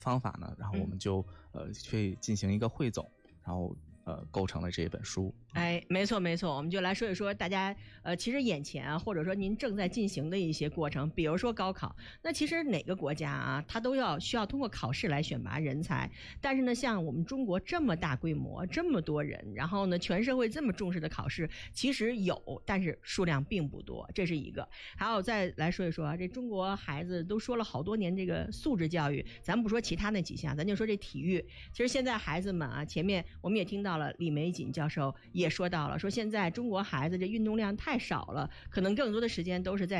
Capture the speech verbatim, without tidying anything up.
方法呢，然后我们就、嗯、呃去进行一个汇总，然后呃构成了这本书。 哎，没错没错，我们就来说一说大家呃，其实眼前啊，或者说您正在进行的一些过程，比如说高考，那其实哪个国家啊，它都要需要通过考试来选拔人才，但是呢，像我们中国这么大规模，这么多人，然后呢，全社会这么重视的考试，其实有，但是数量并不多，这是一个。还有再来说一说啊，这中国孩子都说了好多年这个素质教育，咱不说其他那几项，咱就说这体育，其实现在孩子们啊，前面我们也听到了李玫瑾教授也说到了，说现在中国孩子这运动量太少了，可能更多的时间都是在